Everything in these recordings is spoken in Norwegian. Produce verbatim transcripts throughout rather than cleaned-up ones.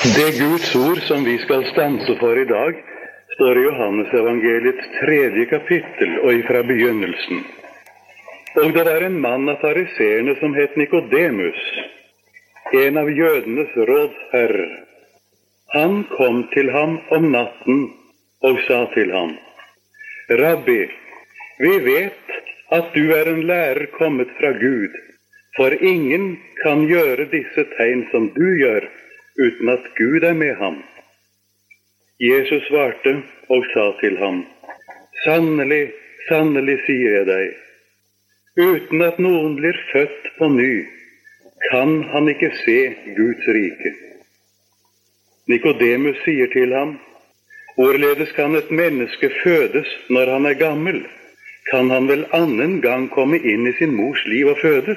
Det Guds ord som vi skal stanse for i dag, står i Johannes evangeliets tredje kapittel og ifra begynnelsen. Og det var en mann av fariseerne som het Nikodemus, en av jødenes rådsherrer. Han kom til ham om natten og sa til ham: Rabbi, vi vet at du er en lærer kommet fra Gud, for ingen kan gjøre disse tegn som du gjør, uten at Gud er med ham. Jesus svarte og sa til ham: Sannelig, sannelig sier jeg deg, uten at noen blir født på ny, kan han ikke se Guds rike. Nikodemus sier til ham: Hvorledes kan et menneske fødes når han er gammel? Kan han vel annen gang komme inn i sin mors liv og fødes?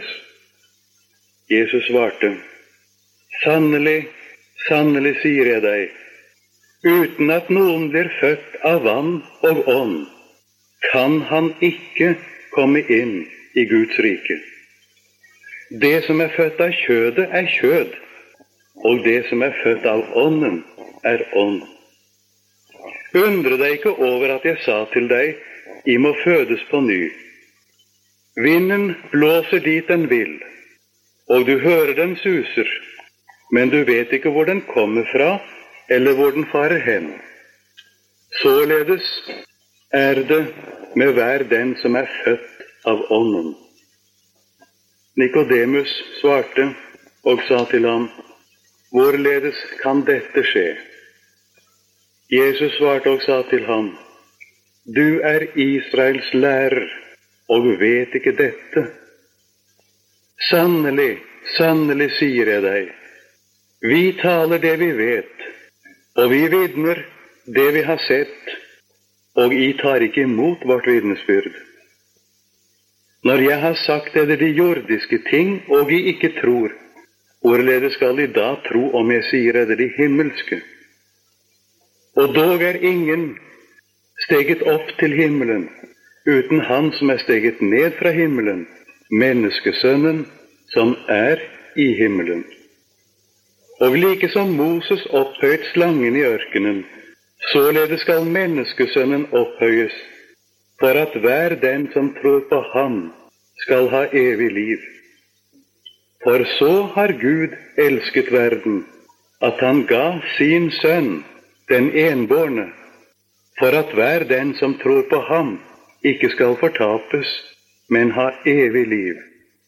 Jesus svarte: Sannelig, sannelig sier jeg deg, uten at noen blir født av vann og ånd, kan han ikke komme inn i Guds rike. Det som er født av kjødet er kjød, og det som er født av ånden er ånd. Undre deg ikke over at jeg sa til deg, I må fødes på ny. Vinden blåser dit den vil, og du hører den suser, men du vet ikke hvor den kommer fra, eller hvor den farer hen. Således er det med hver den som er født av ånden. Nikodemus svarte og sa til ham: Hvorledes kan dette skje? Jesus svarte og sa til ham: Du er Israels lærer, og vet ikke dette. Sannelig, sannelig sier jeg deg, vi taler det vi vet, og vi vitner det vi har sett, og I tar ikke imot vårt vitnesbyrd. Når jeg har sagt dere de jordiske ting, og I ikke tror, hvorledes skal I da tro om jeg sier dere de himmelske? Og dog er ingen steget opp til himmelen, uten han som er steget ned fra himmelen, menneskesønnen som er i himmelen. Og like som Moses opphøyt slangen i ørkenen, således skal menneskesønnen opphøyes, for at hver den som tror på ham skal ha evig liv. For så har Gud elsket verden, at han ga sin sønn, den enbårne, for at hver den som tror på ham ikke skal fortapes, men ha evig liv.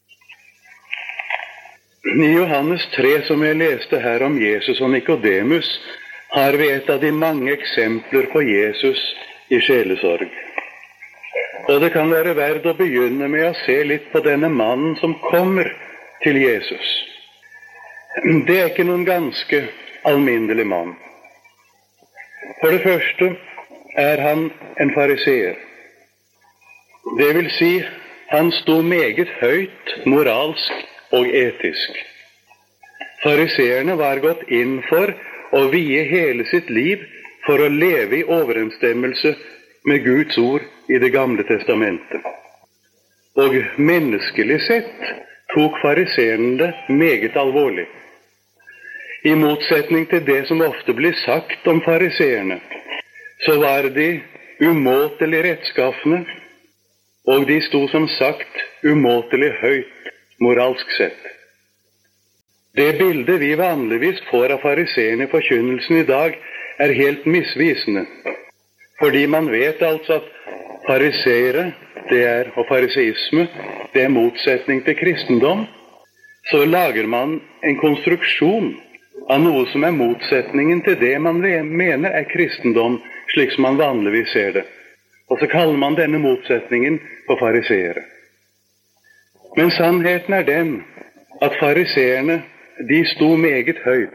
I Johannes tre, som jeg leste her om Jesus og Nikodemus, har vi et av de mange eksempler på Jesus i sjelesorg. Og det kan være verdt å begynne med å se litt på denne mannen som kommer til Jesus. Det er ikke noen ganske alminnelig mann. For det første er han en fariseer. Det vil si, han sto meget høyt moralsk og etisk. Fariseerne var gått inn for å vie hele sitt liv for å leve i overensstemmelse med Guds ord i Det gamle testamentet. Og menneskelig sett tok fariseerne det meget alvorlig. I motsetning til det som ofte blir sagt om fariseerne, så var de umåtelig rettskaffende, og de sto som sagt umåtelig høyt moralsk sett. Det bildet vi vanligvis får av fariseerne i forkynnelsen i dag, er helt misvisende, fordi man vet altså at fariseere, det er, og fariseisme, det er motsetning til kristendom. Så lager man en konstruksjon av noe som er motsetningen til det man mener er kristendom, slik som man vanligvis ser det. Og så kaller man denne motsetningen for fariseere. Men sannheten er den at fariseerne, de sto meget høyt.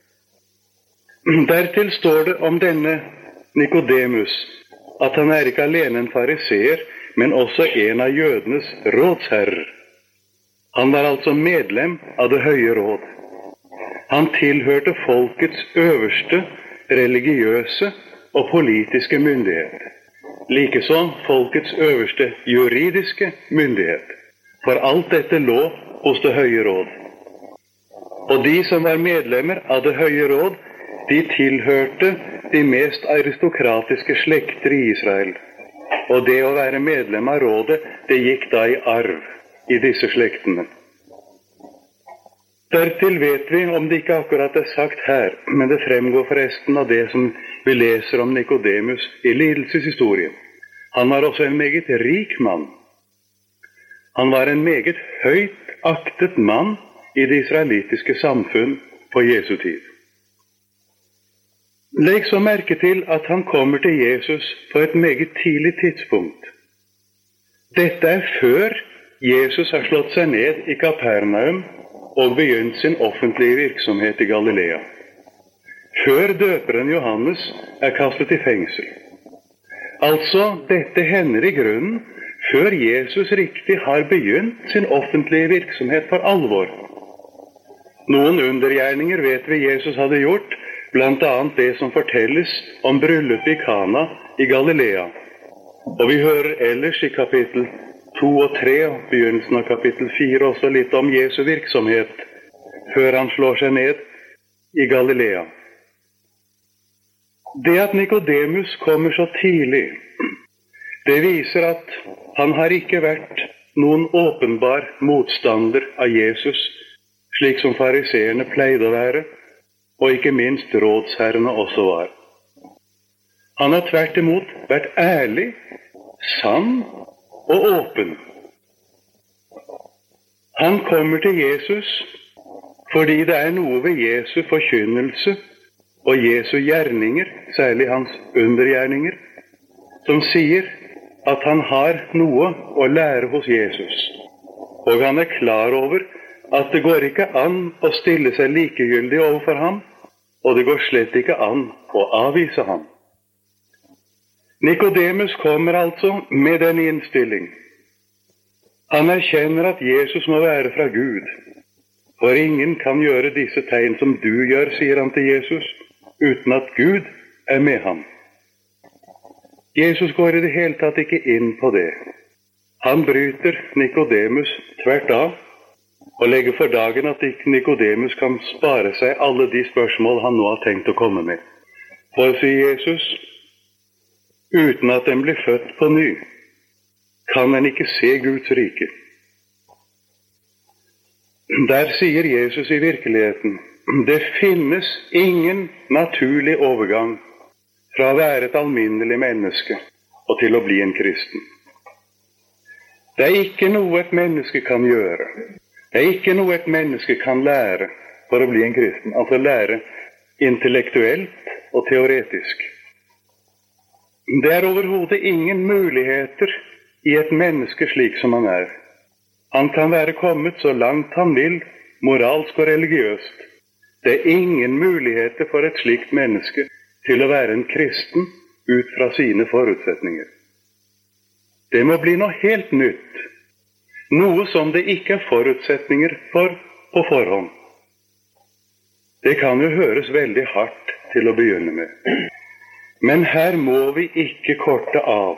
Dertil står det om denne Nikodemus at han er ikke alene en fariseer, men også en av jødenes rådsherrer. Han var altså medlem av det høye råd. Han tilhørte folkets øverste religiøse og politiske myndighet, likeså folkets øverste juridiske myndighet, for alt dette lå hos det høye råd. Og de som var medlemmer av det høye råd, De tilhørte de mest aristokratiske slekter i Israel, og det å være medlem av rådet, det gikk da i arv i disse slektene. Dertil vet vi, om det ikke akkurat er sagt her, men det fremgår forresten av det som vi leser om Nikodemus i lidelseshistorien. Han var også en meget rik mann. Han var en meget høyt aktet mann i det israelitiske samfunn på Jesu tid. Legg så merke til at han kommer til Jesus på et meget tidlig tidspunkt. Dette er før Jesus har slått seg ned i Kapernaum og begynt sin offentlige virksomhet i Galilea. Før døperen Johannes er kastet i fengsel. Altså, dette hender i grunnen før Jesus riktig har begynt sin offentlige virksomhet for alvor. Noen undergjerninger vet vi Jesus hadde gjort, blant annet det som fortelles om bryllup i Kana i Galilea. Og vi hører ellers i kapittel to og tre, begynnelsen av kapittel fire, også litt om Jesu virksomhet, før han slår seg ned i Galilea. Det at Nikodemus kommer så tidlig, det viser at han har ikke vært noen åpenbar motstander av Jesus, slik som fariseerne pleide å være, og ikke minst rådsherrene også var. Han har tvert imot vært ærlig, sann og åpen. Han kommer til Jesus fordi det er noe ved Jesu forkynnelse og Jesu gjerninger, særlig hans undergjerninger, som sier at han har noe å lære hos Jesus. Og han er klar over at det går ikke an å stille seg likegyldig overfor ham, og det går slett ikke an å avvise ham. Nikodemus kommer altså med den innstilling. Han erkjenner at Jesus må være fra Gud, for ingen kan gjøre disse tegn som du gjør, sier han til Jesus, uten at Gud er med ham. Jesus går i det hele tatt ikke inn på det. Han bryter Nikodemus tvert av, og legger for dagen at ikke Nikodemus kan spare seg alle de spørsmål han nå har tenkt å komme med. For, sier Jesus, uten at den blir født på ny, kan en ikke se Guds rike. Der sier Jesus i virkeligheten, det finnes ingen naturlig overgang fra å være et alminnelig menneske og til å bli en kristen. Det er ikke noe et menneske kan gjøre. Det er ikke noe et menneske kan lære for å bli en kristen, altså lære intellektuelt og teoretisk. Det er overhodet ingen muligheter i et menneske slik som han er. Han kan være kommet så langt han vil, moralsk og religiøst. Det er ingen muligheter for et slikt menneske til å være en kristen ut fra sine forutsetninger. Det må bli noe helt nytt. Noe som det ikke er forutsetninger for på forhånd. Det kan jo høres veldig hardt til å begynne med. Men her må vi ikke korte av.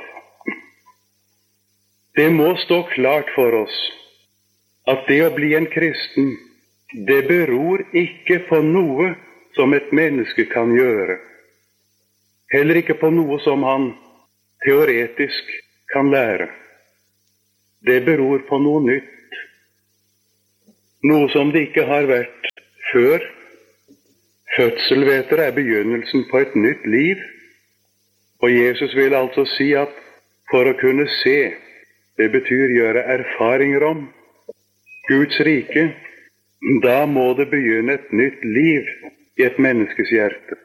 Det må stå klart for oss at det å bli en kristen, det beror ikke på noe som et menneske kan gjøre. Heller ikke på noe som han teoretisk kan lære. Det beror på noe nytt. Noe som det ikke har vært før. Fødsel, vet dere, er begynnelsen på et nytt liv. Og Jesus vil altså si at for å kunne se, det betyr gjøre erfaringer om Guds rike, da må det begynne et nytt liv i et menneskes hjerte.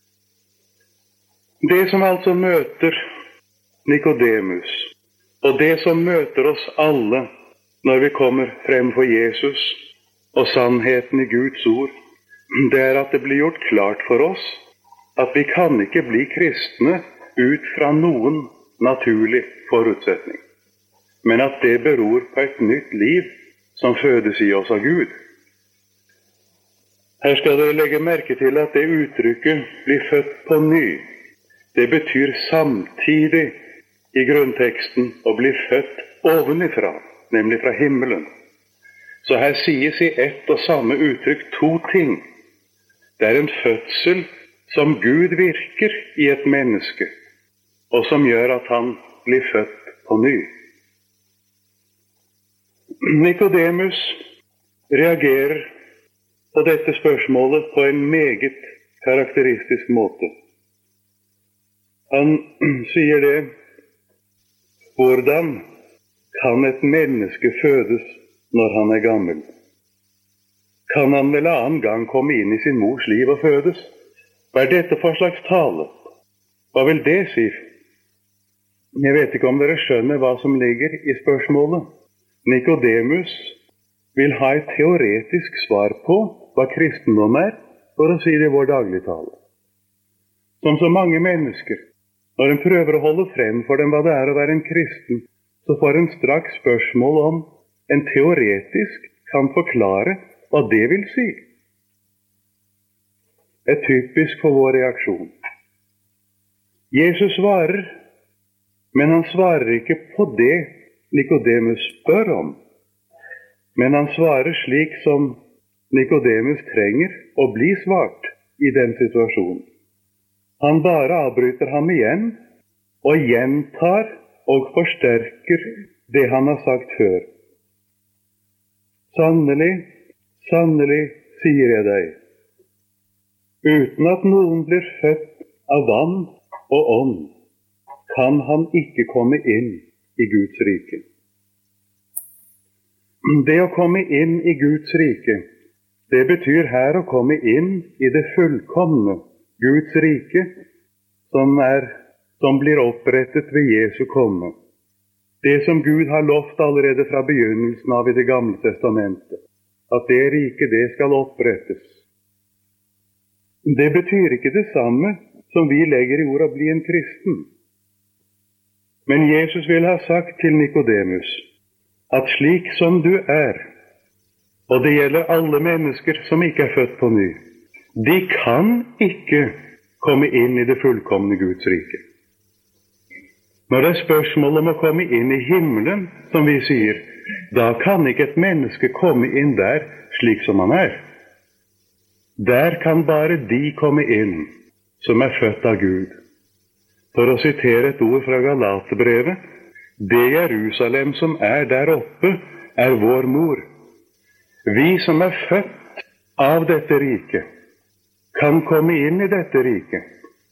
Det som altså møter Nikodemus, og det som møter oss alle når vi kommer frem for Jesus og sannheten i Guds ord, det er at det blir gjort klart for oss at vi kan ikke bli kristne ut fra noen naturlig forutsetning, men at det beror på et nytt liv som fødes i oss av Gud. Her skal dere legge merke til at det uttrykket blir født på ny. Det betyr samtidig i grunnteksten å bli født ovenifra, nemlig fra himmelen. Så her sies i ett og samme uttrykk to ting. Det er en fødsel som Gud virker i et menneske, og som gjør at han blir født på ny. Nikodemus reagerer på dette spørsmålet på en meget karakteristisk måte. Han sier det: hvordan kan et menneske fødes når han er gammel? Kan han vel annen gang komme inn i sin mors liv og fødes? Hva er dette for slags tale? Hva vil det si? Jeg vet ikke om dere skjønner hva som ligger i spørsmålet. Nikodemus vil ha et teoretisk svar på hva kristendom er, for å si det i vår dagligtale. Som så mange mennesker, når en prøver å holde frem for dem hva det er å være en kristen, så får en straks spørsmål om en teoretisk kan forklare hva det vil si. Det er typisk for vår reaksjon. Jesus svarer, men han svarer ikke på det Nikodemus spør om. Men han svarer slik som Nikodemus trenger å bli svart i den situasjonen. Han bare avbryter ham igjen, og gjentar og forsterker det han har sagt før. Sannelig, sannelig, sier jeg deg, uten at noen blir født av vann og ånd, kan han ikke komme inn i Guds rike. Det å komme inn i Guds rike, det betyr her å komme inn i det fullkomne Guds rike, som, er, som blir opprettet ved Jesu komme. Det som Gud har lovt allerede fra begynnelsen av i det gamle testamentet, at det riket det skal opprettes. Det betyr ikke det samme som vi legger i ord å bli en kristen. Men Jesus vil ha sagt til Nikodemus at slik som du er, og det gjelder alle mennesker som ikke er født på ny, de kan ikke komme inn i det fullkomne Guds rike. Når det er spørsmål om å komme inn i himmelen, som vi sier, da kan ikke et menneske komme inn der slik som han er. Der kan bare de komme inn som er født av Gud. For å sitere et ord fra Galaterbrevet, det Jerusalem som er der oppe, er vår mor. Vi som er født av dette riket, kan komme inn i dette riket.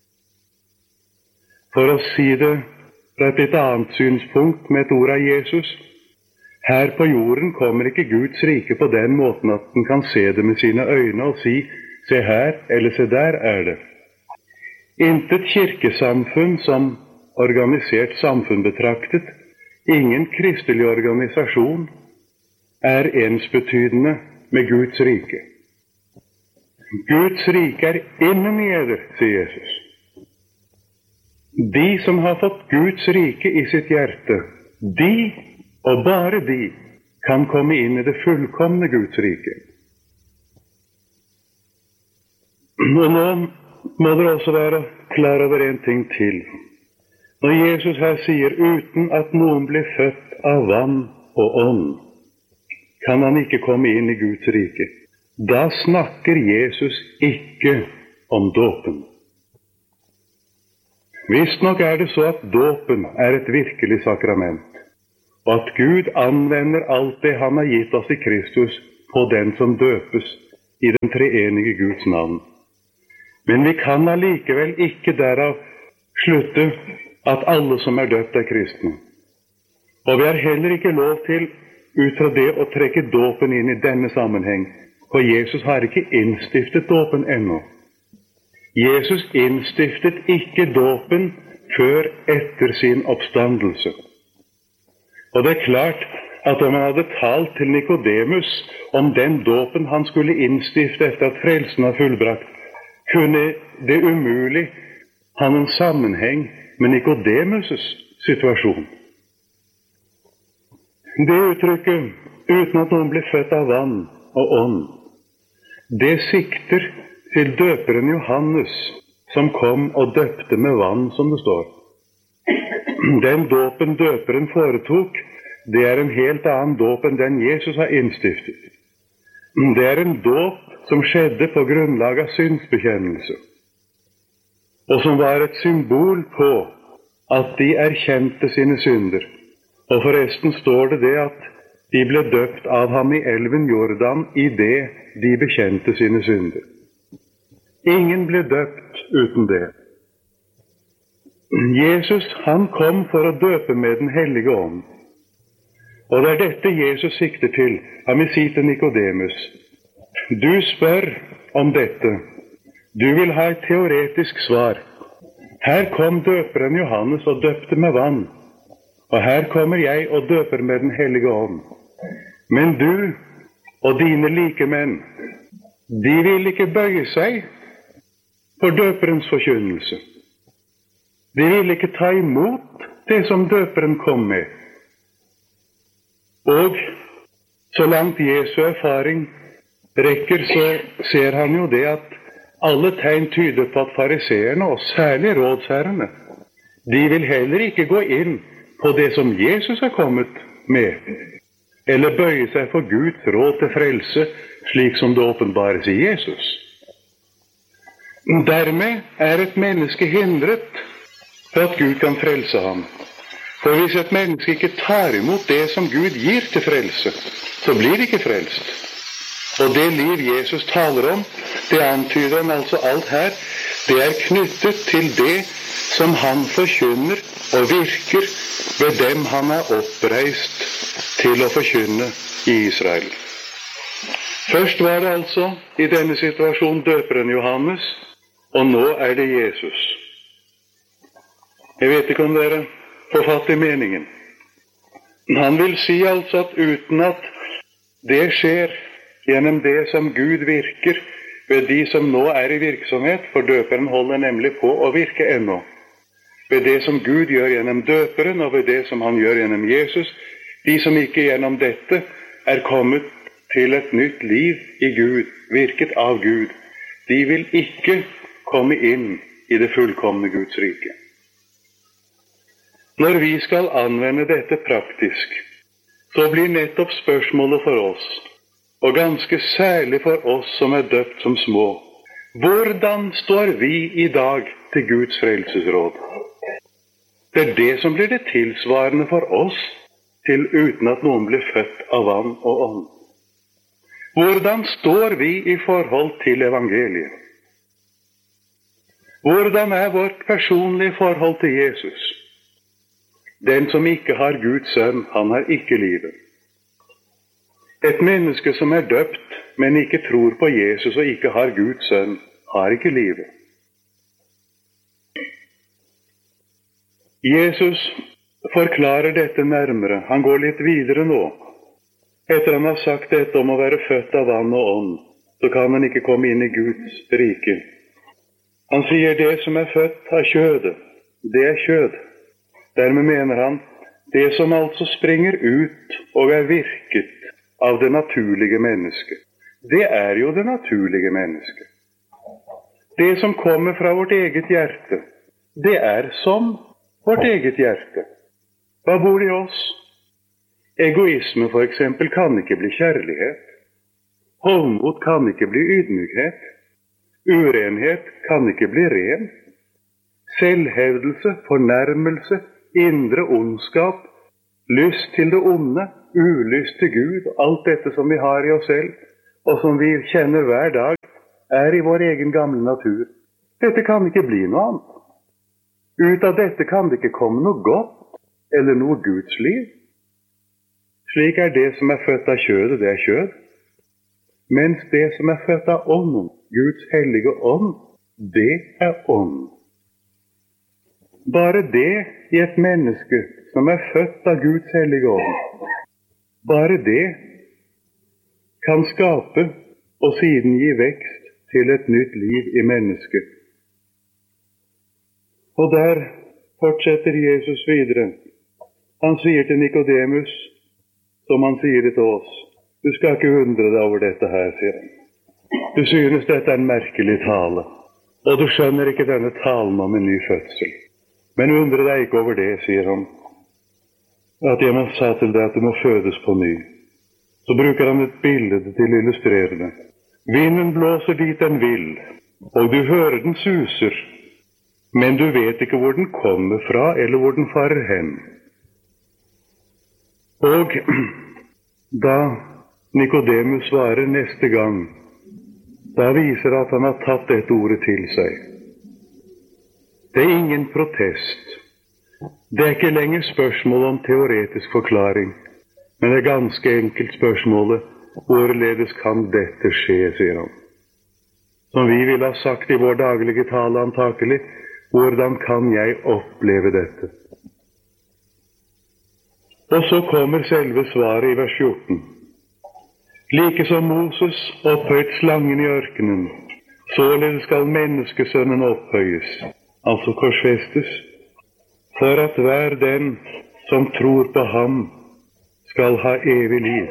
For å si det fra et litt annet synspunkt med et ord av Jesus, her på jorden kommer ikke Guds rike på den måten at den kan se det med sine øyne og si, se her, eller se der er det. Intet kirkesamfunn som organisert samfunn betraktet, ingen kristelig organisasjon, er ensbetydende med Guds rike. Guds rike er innen i eder, sier Jesus. De som har fått Guds rike i sitt hjerte, de, og bare de, kan komme inn i det fullkomne Guds rike. Og nå må dere også være klar over en ting til. Når Jesus her sier, uten at noen blir født av vann og ånd, kan han ikke komme inn i Guds rike. Da snakker Jesus ikke om dåpen. Visstnok er det så at dåpen er et virkelig sakrament, og at Gud anvender alt det han har gitt oss i Kristus på den som døpes i den treenige Guds navn. Men vi kan allikevel ikke derav slutte at alle som er døpt er kristne. Og vi har heller ikke lov til ut fra det å trekke dåpen inn i denne sammenheng, for Jesus har ikke innstiftet dåpen ennå. Jesus innstiftet ikke dåpen før etter sin oppstandelse. Og det er klart at om han hadde talt til Nikodemus om den dåpen han skulle innstifte etter at frelsen var fullbrakt, kunne det umulig ha noen sammenheng med Nikodemus' situasjon. Det uttrykket, uten at noen blir født av vann og ånd, det sikter til døperen Johannes, som kom og døpte med vann, som det står. Den dåpen døperen foretok, det er en helt annen dåp enn den Jesus har innstiftet. Det er en dåp som skjedde på grunnlag av synsbekjennelse. og som var et symbol på at de erkjente sine synder. Og forresten står det det at de ble døpt av ham i elven Jordan i det de bekjente sine synder. Ingen ble døpt uten det. Jesus, han kom for å døpe med den hellige ånd. Og det er dette Jesus sikter til. Han vil si til Nikodemus: du spør om dette. Du vil ha et teoretisk svar. Her kom døperen Johannes og døpte med vann. Og her kommer jeg og døper med den hellige ånd. Men du og dine likemenn, de vil ikke bøye seg for døperens forkynnelse. De vil ikke ta imot det som døperen kom med. Og så langt Jesu erfaring rekker, så ser han jo det at alle tegn tyder på at fariseerne, og særlig rådsherrene, de vil heller ikke gå inn på det som Jesus har kommet med, eller bøye seg for Guds råd til frelse, slik som det åpenbares i Jesus. Dermed er et menneske hindret for at Gud kan frelse ham. For hvis et menneske ikke tar imot det som Gud gir til frelse, så blir det ikke frelst. Og det liv Jesus taler om, det antyder han altså alt her, det er knyttet til det som han forkynner og virker ved dem han er oppreist til å forkynne i Israel. Først var det altså i denne situasjonen døperen Johannes, og nå er det Jesus. Jeg vet ikke om dere får fatt i meningen. Han vil si altså at uten at det skjer gjennom det som Gud virker ved de som nå er i virksomhet, for døperen holder nemlig på å virke ennå, ved det som Gud gjør gjennom døperen og ved det som han gjør gjennom Jesus, de som ikke gjennom dette er kommet til et nytt liv i Gud, virket av Gud, de vil ikke komme inn i det fullkomne Guds rike. Når vi skal anvende dette praktisk, så blir nettopp spørsmålet for oss, og ganske særlig for oss som er døpt som små, hvordan står vi i dag til Guds frelsesråd? Det er det som blir det tilsvarende for oss, til uten at noen blir født av vann og ånd. Hvordan står vi i forhold til evangeliet? Hvordan er vårt personlige forhold til Jesus? Den som ikke har Guds sønn, han har ikke livet. Et menneske som er døpt, men ikke tror på Jesus og ikke har Guds sønn, har ikke livet. Jesus forklarer dette nærmere. Han går litt videre nå. Etter han har sagt dette om å være født av vann og ånd, så kan han ikke komme inn i Guds rike. Han sier det som er født av kjødet, det er kjød. Dermed mener han det som altså springer ut og er virket av det naturlige mennesket. Det er jo det naturlige mennesket. Det som kommer fra vårt eget hjerte, det er som vårt eget hjerte. Hva bor i oss? Egoisme for eksempel kan ikke bli kjærlighet. Hovmod kan ikke bli ydmykhet. Urenhet kan ikke bli ren. Selvhevdelse, fornærmelse, indre ondskap, lyst til det onde, ulyst til Gud, alt dette som vi har i oss selv, og som vi kjenner hver dag, er i vår egen gamle natur. Dette kan ikke bli noe annet. Ut av dette kan det ikke komme noe godt, eller noe Guds liv. Slik er det som er født av kjødet, det er kjød. Mens det som er født av ånden, Guds hellige ånd, det er ånd. Bare det i et menneske som er født av Guds hellige ånd, bare det kan skape og siden gi vekst til et nytt liv i mennesket. Og der fortsetter Jesus videre. Han sier til Nikodemus, som han sier det til oss, du skal ikke undre deg over dette her, sier han. Du synes dette er en merkelig tale, og du skjønner ikke denne talen om en ny fødsel. Men undre deg ikke over det, sier han, at jeg må sa til deg at du må fødes på ny. Så bruker han et bilde til å illustrere det. Vinden blåser dit den vil, og du hører den suser, men du vet ikke hvor den kommer fra, eller hvor den farer hen. Og da Nikodemus svarer neste gang, da viser at han har tatt dette ordet til seg. Det er ingen protest. Det er ikke lenger spørsmål om teoretisk forklaring, men det er ganske enkelt spørsmålet, hvorledes kan dette skje, sier han. Som vi ville ha sagt i vår daglige tale antakelig, hvordan kan jeg oppleve dette? Og så kommer selve svaret i vers fjorten. Like som Moses opphøyt slangen i ørkenen, således skal menneskesønnen opphøyes, altså korsfestes, for at hver den som tror på ham skal ha evig liv.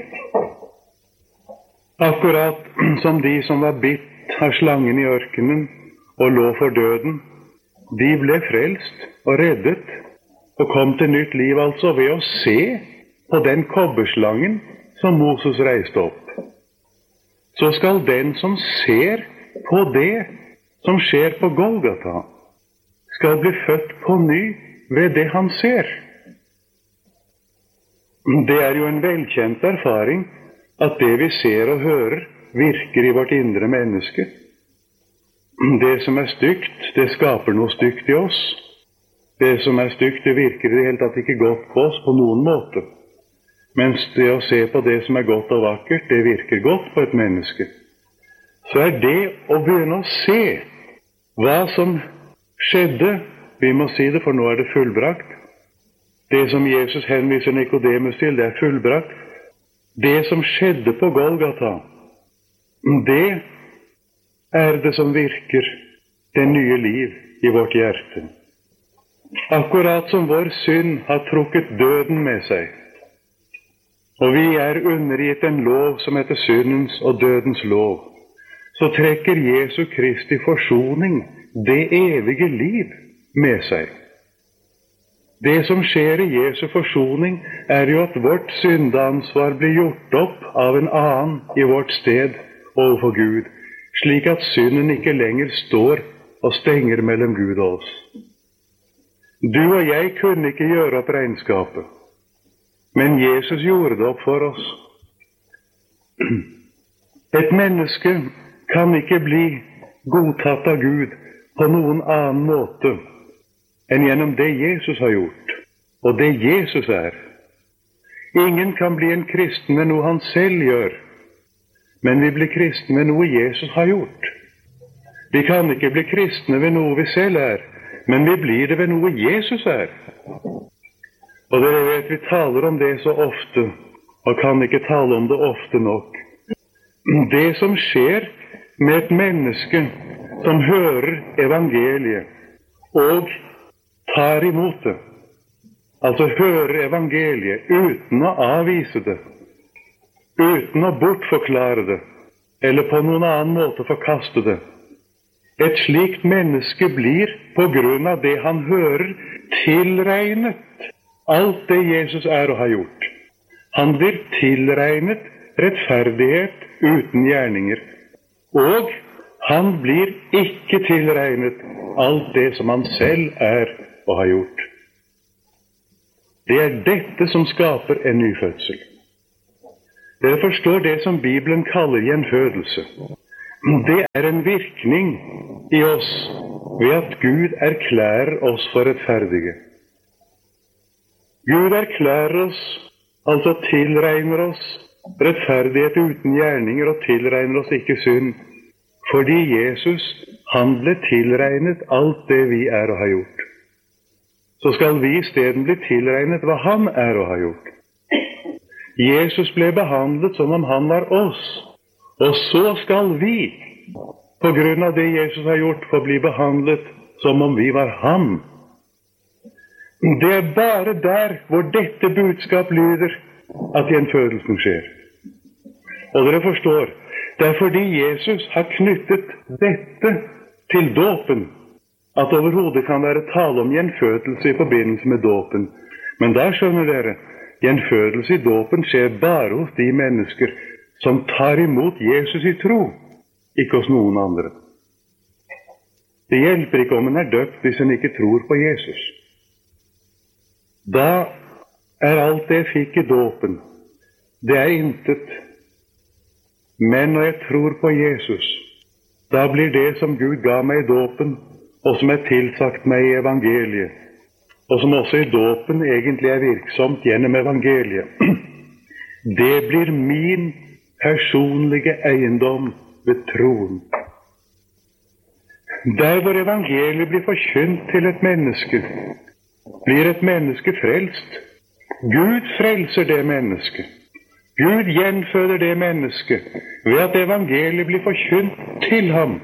Akkurat som de som var bitt av slangen i ørkenen og lå for døden, de ble frelst og reddet og kom til nytt liv, altså ved å se på den kobberslangen som Moses reiste opp. Så skal den som ser på det som skjer på Golgata, skal bli født på ny ved det han ser. Det er jo en velkjent erfaring at det vi ser og hører, virker i vårt indre menneske. Det som er stygt, det skaper noe stygt i oss. Det som er stygt, det virker i det hele tatt ikke godt på oss på noen måte. Mens det å se på det som er godt og vakkert, det virker godt på et menneske. Så er det å begynne å se hva som skjedde, vi må si det, for nå er det fullbrakt. Det som Jesus henviser Nikodemus til, det er fullbrakt. Det som skjedde på Golgata, det er det som virker det nye liv i vårt hjerte. Akkurat som vår synd har trukket døden med seg, og vi er undergitt en lov som heter syndens og dødens lov, så trekker Jesu Kristi forsoning det evige liv med seg. Det som skjer i Jesu forsoning, er jo at vårt syndeansvar blir gjort opp av en annen i vårt sted overfor Gud, slik at synden ikke lenger står og stenger mellom Gud og oss. Du og jeg kunne ikke gjøre opp regnskapet, men Jesus gjorde det opp for oss. Et menneske kan ikke bli godtatt av Gud på noen annen måte enn gjennom det Jesus har gjort, og det Jesus er. Ingen kan bli en kristen ved noe han selv gjør, men vi blir kristne ved noe Jesus har gjort. Vi kan ikke bli kristne ved noe vi selv er, men vi blir det ved noe Jesus er. Og dere vet, vi taler om det så ofte, og kan ikke tale om det ofte nok. Det som skjer med et menneske som hører evangeliet, og tar imot det, altså hører evangeliet uten å avvise det, uten å bortforklare det, eller på noen annen måte forkaste det. Et slikt menneske blir, på grunn av det han hører, tilregnet alt det Jesus er og har gjort. Han blir tilregnet rettferdighet uten gjerninger, og han blir ikke tilregnet alt det som han selv er og har gjort. Det er dette som skaper en nyfødsel. Dere forstår det som Bibelen kaller gjenfødelse. Det er en virkning i oss ved at Gud erklærer oss for rettferdige. Gud erklærer oss, altså tilregner oss, rettferdighet uten gjerninger og tilregner oss ikke synd, fordi Jesus, han ble tilregnet alt det vi er og har gjort. Så skal vi i stedet bli tilregnet hva han er og har gjort. Jesus ble behandlet som om han var oss, og så skal vi, på grunn av det Jesus har gjort, få bli behandlet som om vi var ham. Det er bare der hvor dette budskap lyder at gjenfødelsen skjer. Og dere forstår, det er fordi Jesus har knyttet dette til dåpen, at overhodet kan være tale om gjenfødelse i forbindelse med dåpen. Men da skjønner dere, gjenfødelse i dåpen skjer bare hos de mennesker som tar imot Jesus i tro, ikke hos noen andre. Det hjelper ikke om en er døpt hvis en ikke tror på Jesus. Da er alt det jeg fikk i dåpen, det er intet. Men når jeg tror på Jesus, da blir det som Gud ga meg i dåpen, og som er tilsagt meg i evangeliet, og som også i dåpen egentlig er virksomt gjennom evangeliet, det blir min personlige eiendom ved troen. Der hvor evangeliet blir forkynt til et menneske, blir et menneske frelst. Gud frelser det mennesket. Gud gjenføder det mennesket ved at evangeliet blir forkynt til ham.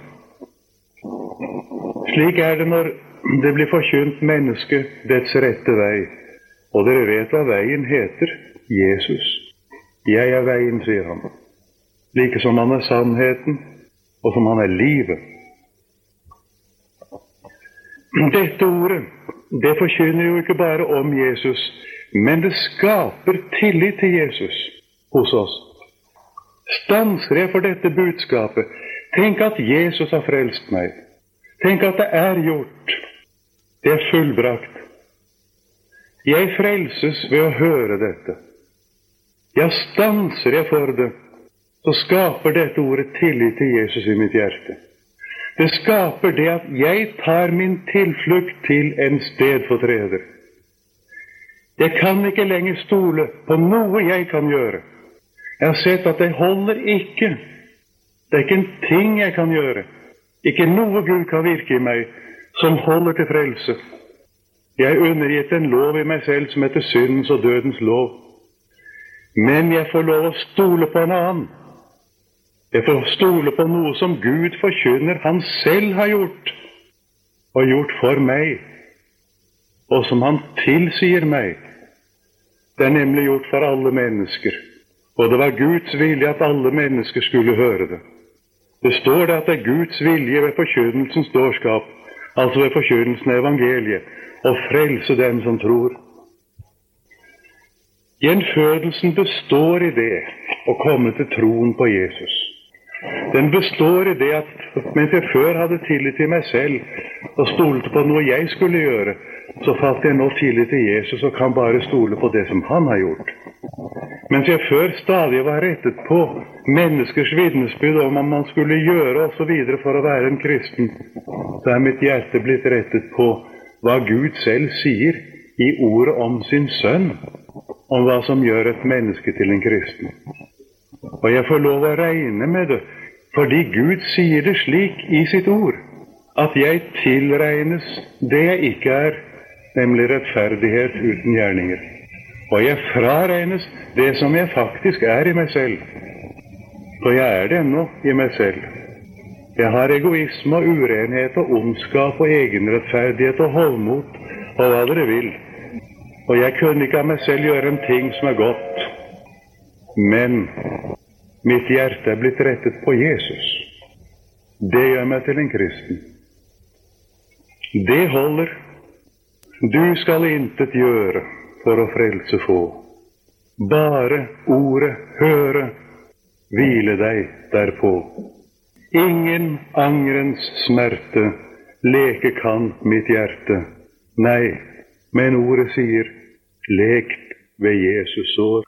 Slik er det når det blir forkynt mennesket dets rette vei. Og dere vet hva veien heter: Jesus. Jeg er veien, sier han. Like som han er sannheten, og som han er livet. Dette ordet, det forkynner jo ikke bare om Jesus, men det skaper tillit til Jesus hos oss. Stanser jeg for dette budskapet? Tenk at Jesus har frelst meg. Tenk at det er gjort. Det er fullbrakt. Jeg frelses ved å høre dette. Ja, stanser jeg for det, så skaper dette ordet tillit til Jesus i mitt hjerte. Det skaper det at jeg tar min tilflukt til en stedfortreder. Jeg kan ikke lenger stole på noe jeg kan gjøre. Jeg har sett at det holder ikke. Det er ikke en ting jeg kan gjøre. Ikke noe Gud kan virke i meg som holder til frelse. Jeg er undergitt en lov i meg selv som heter syndens og dødens lov. Men jeg får lov å stole på en annen. Jeg får stole på noe som Gud forkynner han selv har gjort, og gjort for meg, og som han tilsier meg. Det er nemlig gjort for alle mennesker, og det var Guds vilje at alle mennesker skulle høre det. Det står det at det er Guds vilje ved forkynnelsens dårskap, altså ved forkynnelsen av evangeliet, å frelse dem som tror. Gjenfødelsen består i det å komme til troen på Jesus. Den består i det at mens jeg før hadde tillit til meg selv og stolte på noe jeg skulle gjøre, så falt jeg nå tillit til Jesus og kan bare stole på det som han har gjort. Mens jeg før stadig var rettet på menneskers vitnesbyrd om om man skulle gjøre og så videre for å være en kristen, så er mitt hjerte blitt rettet på hva Gud selv sier i ordet om sin sønn, om hva som gjør et menneske til en kristen. Og jeg får lov å regne med det, fordi Gud sier det slik i sitt ord, at jeg tilregnes det jeg ikke er, nemlig rettferdighet uten gjerninger. Og jeg fraregnes det som jeg faktisk er i meg selv, for jeg er det ennå i meg selv. Jeg har egoisme og urenhet og ondskap og egenrettferdighet og holdmot og hva dere vil. Og jeg kunne ikke av meg selv gjøre en ting som er godt. Men mitt hjerte er blitt rettet på Jesus. Det gjør meg til en kristen. Det holder. Du skal intet gjøre for å frelse få. Bare ordet høre, hvile deg derpå. Ingen angrens smerte leke kan mitt hjerte. Nei, men ordet sier, lekt ved Jesus sår.